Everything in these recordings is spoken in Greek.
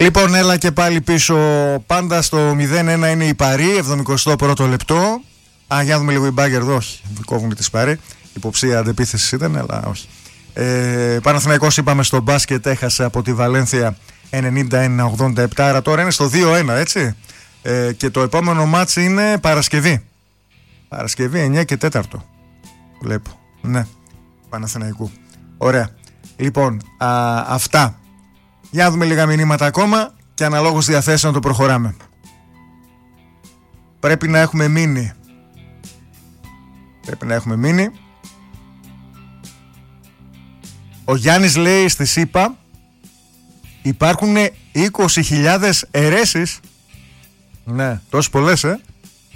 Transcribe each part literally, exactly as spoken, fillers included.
Λοιπόν, έλα και πάλι πίσω. Πάντα στο μηδέν ένα είναι η Παρί, εβδομηκοστό πρώτο λεπτό. Α, για να δούμε λίγο η Μπάγκερ εδώ. Όχι, κόβουν τη Παρί. Υποψία αντεπίθεση ήταν, αλλά όχι. Ε, Παναθηναϊκός είπαμε στο μπάσκετ, έχασε από τη Βαλένθια ενενήντα ένα ογδόντα επτά. Άρα τώρα είναι στο δύο ένα, έτσι. Ε, και το επόμενο μάτς είναι Παρασκευή. Παρασκευή εννιά και τέσσερα. Βλέπω. Ναι, Παναθηναϊκού. Ωραία. Λοιπόν, α, αυτά. Για να δούμε λίγα μηνύματα ακόμα και αναλόγως διαθέσεων το προχωράμε. Πρέπει να έχουμε μείνει. Πρέπει να έχουμε μείνει. Ο Γιάννης λέει στη ΣΥΠΑ υπάρχουν είκοσι χιλιάδες αιρέσεις. Ναι, τόσες πολλές, ε.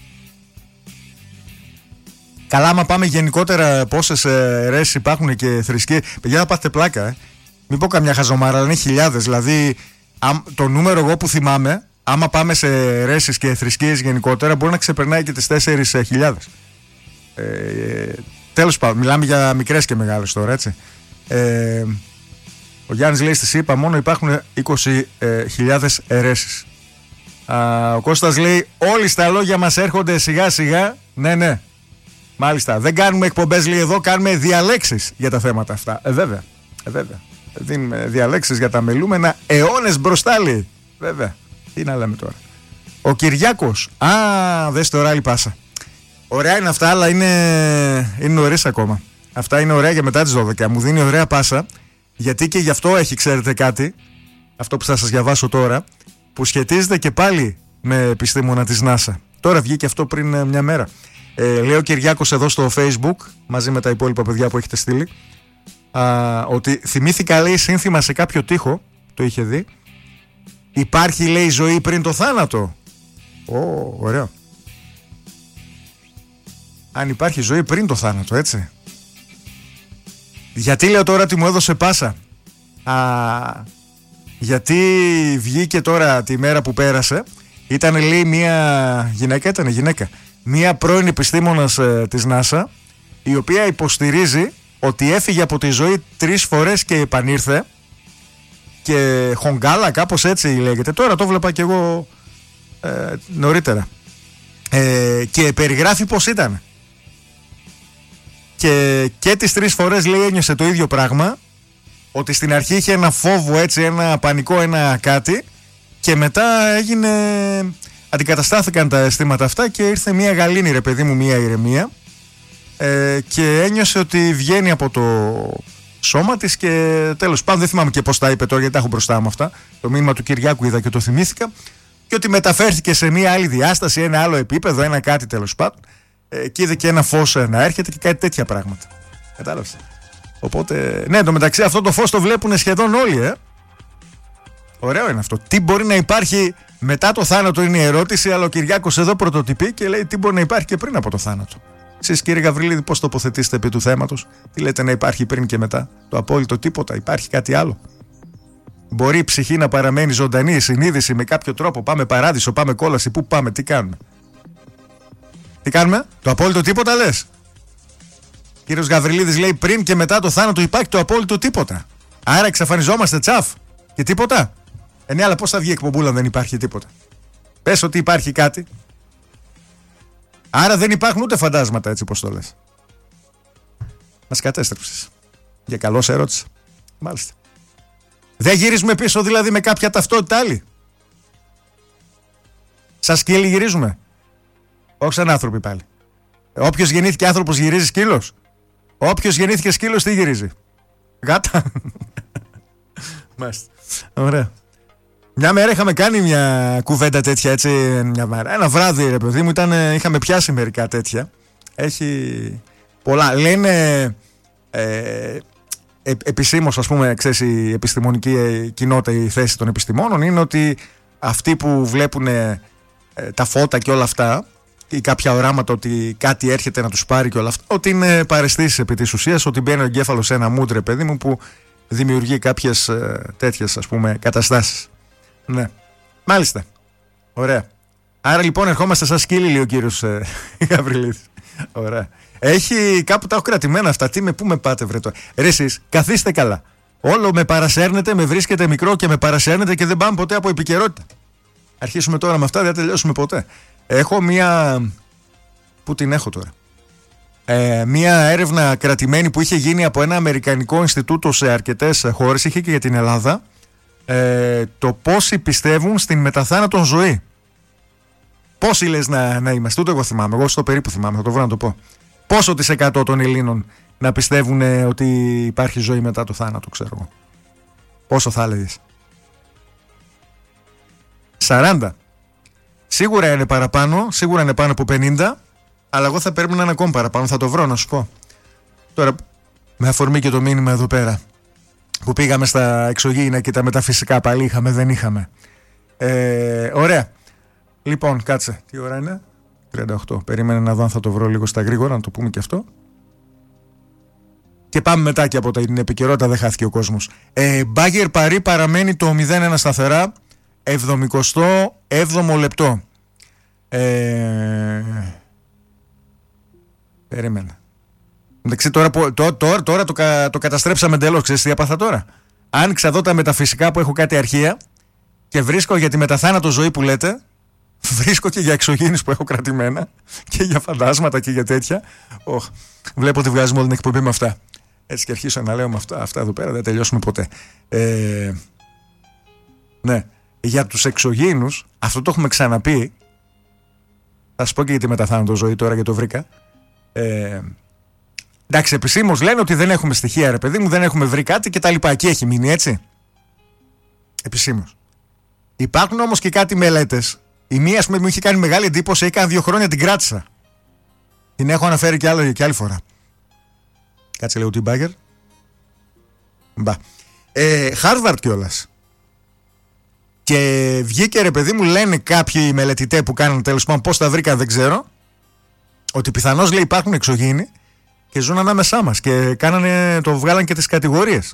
Καλά, άμα πάμε γενικότερα πόσες αιρέσεις υπάρχουν και θρησκείες. Παιδιά, θα πάθετε πλάκα, ε. Μην πω καμιά χαζομάρα, αλλά είναι χιλιάδες. Δηλαδή, το νούμερο εγώ που θυμάμαι, άμα πάμε σε αιρέσεις και θρησκείες γενικότερα, μπορεί να ξεπερνάει και τις τέσσερις χιλιάδες. Ε, τέλος πάντων, μιλάμε για μικρές και μεγάλες τώρα, έτσι. Ε, ο Γιάννης λέει στη ΣΥΠΑ μόνο υπάρχουν είκοσι χιλιάδες αιρέσεις. Α, ο Κώστας λέει όλοι στα λόγια μας έρχονται σιγά σιγά. Ναι, ναι, μάλιστα. Δεν κάνουμε εκπομπές, λέει εδώ, κάνουμε διαλέξεις για τα θέματα αυτά. Ε, βέβαια, ε, βέβαια. Δίνουμε διαλέξεις για τα μελούμενα αιώνες μπροστά, λέει. Βέβαια, τι να λέμε τώρα. Ο Κυριάκος, α, δες τώρα άλλη πάσα. Ωραία είναι αυτά, αλλά είναι, είναι νωρίς ακόμα. Αυτά είναι ωραία για μετά τις δώδεκα. Μου δίνει ωραία πάσα, γιατί και γι' αυτό έχει, ξέρετε κάτι, αυτό που θα σας διαβάσω τώρα, που σχετίζεται και πάλι με επιστήμονα της NASA. Τώρα βγήκε αυτό πριν μια μέρα. Ε, λέει ο Κυριάκος εδώ στο Facebook, μαζί με τα υπόλοιπα παιδιά που έχετε στείλει, α, ότι θυμήθηκα, λέει, σύνθημα σε κάποιο τοίχο, το είχε δει. Υπάρχει, λέει, ζωή πριν το θάνατο. Ω, ωραίο. Αν υπάρχει ζωή πριν το θάνατο, έτσι. Γιατί λέω τώρα ότι μου έδωσε πάσα. Α, γιατί βγήκε τώρα τη μέρα που πέρασε. Ήταν, λέει, μια γυναίκα, ήταν γυναίκα. Μια πρώην επιστήμονας ε, της NASA, η οποία υποστηρίζει ότι έφυγε από τη ζωή τρεις φορές και επανήρθε. Και χονγκάλα, κάπως έτσι λέγεται. Τώρα το βλέπα κι εγώ ε, νωρίτερα. Ε, και περιγράφει πως ήταν. Και, και τις τρεις φορές, λέει, ένιωσε το ίδιο πράγμα. Ότι στην αρχή είχε ένα φόβο, έτσι, ένα πανικό, ένα κάτι. Και μετά έγινε, αντικαταστάθηκαν τα αισθήματα αυτά και ήρθε μια γαλήνη, ρε παιδί μου, μια ηρεμία. Ε, και ένιωσε ότι βγαίνει από το σώμα της και τέλος πάντων, δεν θυμάμαι και πώς τα είπε τώρα, γιατί τα έχω μπροστά μου αυτά. Το μήνυμα του Κυριάκου είδα και το θυμήθηκα. Και ότι μεταφέρθηκε σε μια άλλη διάσταση, ένα άλλο επίπεδο, ένα κάτι τέλος πάντων. Ε, και είδε και ένα φως να έρχεται και κάτι τέτοια πράγματα. Κατάλαβες. Οπότε, ναι, εντωμεταξύ αυτό το φως το βλέπουν σχεδόν όλοι, ε. Ωραίο είναι αυτό. Τι μπορεί να υπάρχει μετά το θάνατο είναι η ερώτηση, αλλά ο Κυριάκος εδώ πρωτοτυπεί και λέει τι μπορεί να υπάρχει και πριν από το θάνατο. Εσείς, κύριε Γαβριλίδη, πώς τοποθετήσετε επί του θέματος? Τι λέτε να υπάρχει πριν και μετά? Το απόλυτο τίποτα? Υπάρχει κάτι άλλο? Μπορεί η ψυχή να παραμένει ζωντανή, η συνείδηση με κάποιο τρόπο? Πάμε παράδεισο, πάμε κόλαση, πού πάμε, τι κάνουμε? Τι κάνουμε? Το απόλυτο τίποτα λες? Κύριος Γαβριλίδης λέει πριν και μετά το θάνατο υπάρχει το απόλυτο τίποτα. Άρα εξαφανιζόμαστε τσαφ και τίποτα. Ε, ναι, αλλά πώς θα βγει εκπομπούλα αν δεν υπάρχει τίποτα? Πες ότι υπάρχει κάτι. Άρα δεν υπάρχουν ούτε φαντάσματα, έτσι πως το λες. Μας κατέστρεψες. Για καλό σε ερώτηση. Μάλιστα. Δεν γυρίζουμε πίσω δηλαδή με κάποια ταυτότητα άλλη? Σαν σκύλοι γυρίζουμε? Όχι σαν άνθρωποι πάλι. Όποιος γεννήθηκε άνθρωπος γυρίζει σκύλος? Όποιος γεννήθηκε σκύλος τι γυρίζει? Γάτα. Μάλιστα. Ωραία. Μια μέρα είχαμε κάνει μια κουβέντα τέτοια, έτσι, μια μέρα. Ένα βράδυ, ρε παιδί μου, ήταν, είχαμε πιάσει μερικά τέτοια. Έχει πολλά. Λένε ε, ε, επισήμως, ας πούμε, ξέρεις, η επιστημονική κοινότητα, η θέση των επιστημόνων είναι ότι αυτοί που βλέπουν ε, τα φώτα και όλα αυτά ή κάποια οράματα ότι κάτι έρχεται να τους πάρει και όλα αυτά, ότι είναι παραισθήσεις επί της ουσίας, ότι μπαίνει ο εγκέφαλος σε ένα mood, ρε παιδί μου, που δημιουργεί κάποιες ε, τέτοιες, ας πούμε, καταστάσεις. Ναι. Μάλιστα. Ωραία. Άρα λοιπόν ερχόμαστε σαν σκύλοι, λέει ο κύριος ε, Γαβριλίδης. Ωραία. Έχει κάπου τα έχω κρατημένα αυτά. Τι με, πού με πάτε, βρε τώρα? Ρε εσείς, καθίστε καλά. Όλο με παρασέρνετε, με βρίσκετε μικρό και με παρασέρνετε και δεν πάμε ποτέ από επικαιρότητα. Αρχίσουμε τώρα με αυτά, δεν θα τελειώσουμε ποτέ. Έχω μία. Πού την έχω τώρα. Ε, μία έρευνα κρατημένη που είχε γίνει από ένα αμερικανικό Ινστιτούτο σε αρκετές χώρες, είχε και για την Ελλάδα. Ε, το πόσοι πιστεύουν στην μεταθάνατον ζωή. Πόσοι λες να, να είμαστε, ούτε εγώ θυμάμαι. Εγώ στο περίπου θυμάμαι, θα το βρω να το πω. Πόσο της εκατό των Ελλήνων να πιστεύουν ε, ότι υπάρχει ζωή μετά το θάνατο, ξέρω εγώ. Πόσο θα έλεγες? σαράντα. Σίγουρα είναι παραπάνω, σίγουρα είναι πάνω από πενήντα, αλλά εγώ θα πρέπει να είναι ακόμα παραπάνω, θα το βρω να σου πω. Τώρα, με αφορμή και το μήνυμα εδώ πέρα, που πήγαμε στα εξωγήινα και τα μεταφυσικά, πάλι είχαμε, δεν είχαμε. Ε, ωραία. Λοιπόν, κάτσε, τι ώρα είναι? τριάντα οκτώ. Περίμενε να δω αν θα το βρω λίγο στα γρήγορα, να το πούμε και αυτό. Και πάμε μετά και από την επικαιρότητα, δεν χάθηκε ο κόσμος. Ε, Μπάγκερ Παρί παραμένει το μηδέν ένα σταθερά, εβδομηκοστό έβδομο λεπτό. Ε, περίμενε. Εντάξει, τώρα, τώρα, τώρα, τώρα το, το καταστρέψαμε εντελώς. Ξέρεις τι έπαθα τώρα? Άνοιξα εδώ τα μεταφυσικά που έχω κάτι αρχεία και βρίσκω για τη μεταθάνατο ζωή που λέτε. Βρίσκω και για εξωγήινους που έχω κρατημένα και για φαντάσματα και για τέτοια. Oh, βλέπω ότι βγάζουμε όλη την εκπομπή με αυτά. Έτσι και αρχίσω να λέω με αυτά, αυτά εδώ πέρα, δεν τελειώσουμε ποτέ. Ε, ναι, για τους εξωγήινους, αυτό το έχουμε ξαναπεί. Θα σου πω και για τη μεταθάνατο ζωή τώρα, και το βρήκα. Ε, εντάξει, επισήμως λένε ότι δεν έχουμε στοιχεία, ρε παιδί μου, δεν έχουμε βρει κάτι και τα λοιπά. Εκεί έχει μείνει, έτσι. Επισήμως. Υπάρχουν όμως και κάτι μελέτες. Η μία, ας πούμε, μου είχε κάνει μεγάλη εντύπωση, έκανα δύο χρόνια, την κράτησα. Την έχω αναφέρει και, άλλο, και άλλη φορά. Κάτσε λίγο την Μπάγκερ. Μπα. Ε, Harvard κιόλας. Και βγήκε, ρε παιδί μου, λένε κάποιοι μελετητές που κάνουν, τέλος πάντων, πώς τα βρήκαν δεν ξέρω, ότι πιθανώς, λέει, υπάρχουν εξωγήινοι και ζουν ανάμεσά μας και κάνανε, το βγάλαν και τις κατηγορίες.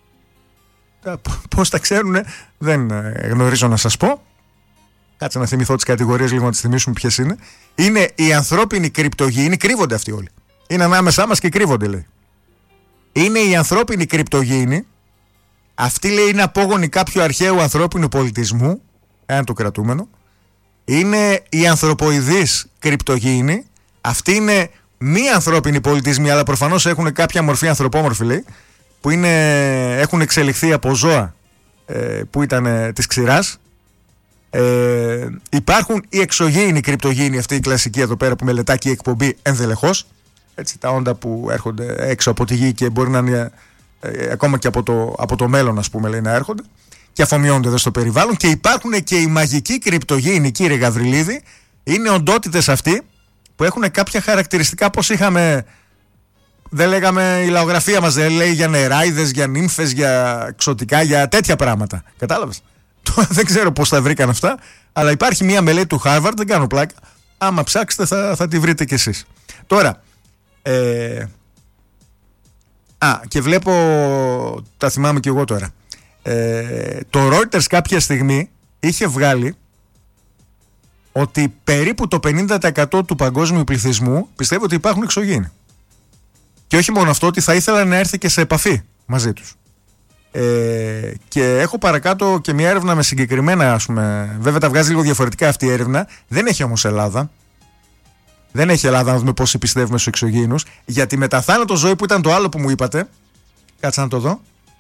Πώς τα ξέρουνε δεν γνωρίζω να σας πω. Κάτσε να θυμηθώ τις κατηγορίες λίγο, να τις θυμίσουμε ποιες είναι. Είναι οι ανθρώπινοι κρυπτογήινοι, κρύβονται αυτοί όλοι. Είναι ανάμεσά μας και κρύβονται, λέει. Είναι οι ανθρώπινοι κρυπτογήινοι. Αυτοί, λέει, είναι απόγονοι κάποιου αρχαίου ανθρώπινου πολιτισμού, ένα το κρατούμενο. Είναι οι ανθρωποειδείς κρυπτογήινοι. Αυτοί είναι μη ανθρώπινοι πολιτισμοί, αλλά προφανώς έχουν κάποια μορφή ανθρωπόμορφη, λέει, που είναι, έχουν εξελιχθεί από ζώα ε, που ήταν ε, της ξηράς. Ε, υπάρχουν οι εξωγήινοι κρυπτογήινοι, αυτή η κλασική εδώ πέρα που μελετά και η εκπομπή ενδελεχώς. Έτσι, τα όντα που έρχονται έξω από τη γη και μπορεί να είναι ε, ακόμα και από το, από το μέλλον, ας πούμε, λέει, να έρχονται και αφομοιώνονται εδώ στο περιβάλλον. Και υπάρχουν και οι μαγικοί κρυπτογήινοι, κύριε Γαβριλίδη. Είναι οντότητες αυτοί που έχουν κάποια χαρακτηριστικά, πως είχαμε. Δεν λέγαμε, η λαογραφία μας δεν λέει για νεράιδες, για νύμφες, για ξωτικά, για τέτοια πράγματα. Κατάλαβες? Δεν ξέρω πώς τα βρήκαν αυτά, αλλά υπάρχει μια μελέτη του Harvard, δεν κάνω πλάκα. Άμα ψάξετε θα, θα τη βρείτε κι εσείς. Τώρα, ε, α, και βλέπω, τα θυμάμαι κι εγώ τώρα. Ε, το Reuters κάποια στιγμή είχε βγάλει ότι περίπου το πενήντα τοις εκατό του παγκόσμιου πληθυσμού πιστεύει ότι υπάρχουν εξωγήινοι. Και όχι μόνο αυτό, ότι θα ήθελα να έρθει και σε επαφή μαζί τους. Ε, και έχω παρακάτω και μια έρευνα με συγκεκριμένα, ας πούμε, βέβαια τα βγάζει λίγο διαφορετικά αυτή η έρευνα. Δεν έχει όμως Ελλάδα. Δεν έχει Ελλάδα, να δούμε πόσοι πιστεύουμε στους εξωγήινους. Για τη μεταθάνατο ζωή που ήταν το άλλο που μου είπατε, κάτσα να το δω.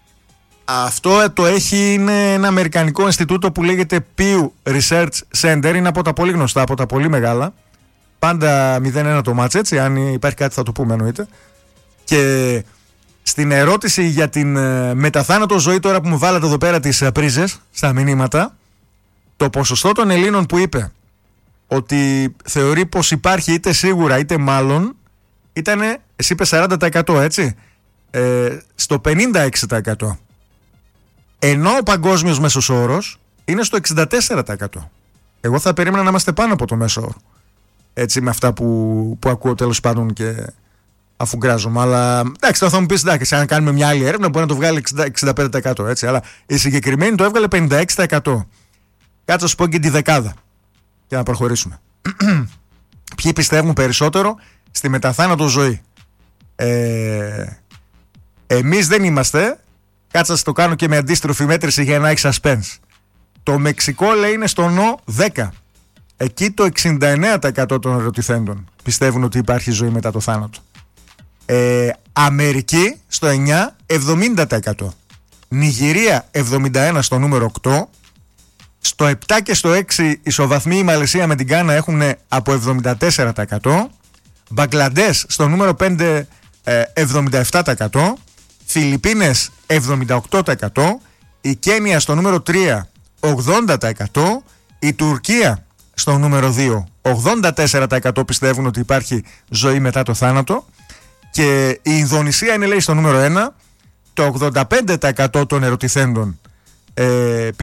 Αυτό το έχει, είναι ένα αμερικανικό Ινστιτούτο που λέγεται Pew Research Center. Είναι από τα πολύ γνωστά, από τα πολύ μεγάλα. Πάντα μηδέν ένα το μάτς, έτσι. Αν υπάρχει κάτι θα το πούμε, εννοείται. Και στην ερώτηση για την ε, μεταθάνατο ζωή, τώρα που μου βάλατε εδώ πέρα τις ε, πρίζες στα μηνύματα, το ποσοστό των Ελλήνων που είπε ότι θεωρεί πως υπάρχει είτε σίγουρα είτε μάλλον ήταν, εσύ είπε σαράντα τοις εκατό, έτσι, ε, στο πενήντα έξι τοις εκατό. Ενώ ο παγκόσμιος μέσος όρος είναι στο εξήντα τέσσερα τοις εκατό. Εγώ θα περίμενα να είμαστε πάνω από το μέσο όρο. Έτσι, με αυτά που, που ακούω τέλος πάντων και αφού γκράζομαι. Αλλά εντάξει, τώρα θα μου πεις, εντάξει, αν κάνουμε μια άλλη έρευνα μπορεί να το βγάλει εξήντα πέντε τοις εκατό. Έτσι, αλλά η συγκεκριμένη το έβγαλε πενήντα έξι τοις εκατό. Κάτσε να σου πω και τη δεκάδα για να προχωρήσουμε. Ποιοι πιστεύουν περισσότερο στη μεταθάνατο ζωή? Ε, εμείς δεν είμαστε Κάτσα να το κάνω και με αντίστροφη μέτρηση για να έχει suspense. Το Μεξικό λέει είναι στο νο δέκα. Εκεί το εξήντα εννέα τοις εκατό των ερωτηθέντων πιστεύουν ότι υπάρχει ζωή μετά το θάνατο. Ε, Αμερική στο εννιά, εβδομήντα τοις εκατό. Νιγηρία εβδομήντα ένα στο νούμερο οκτώ. Στο επτά και στο έξι ισοβαθμοί η Μαλαισία με την Γκάνα έχουν από εβδομήντα τέσσερα τοις εκατό. Μπαγκλαντές στο νούμερο πέντε, εβδομήντα επτά τοις εκατό. Φιλιππίνες εβδομήντα οκτώ τοις εκατό. Η Κένια στο νούμερο τρία, ογδόντα τοις εκατό. Η Τουρκία στο νούμερο δύο, ογδόντα τέσσερα τοις εκατό πιστεύουν ότι υπάρχει ζωή μετά το θάνατο. Και η Ινδονησία είναι λέει στο νούμερο ένα. Το ογδόντα πέντε τοις εκατό των ερωτηθέντων ε,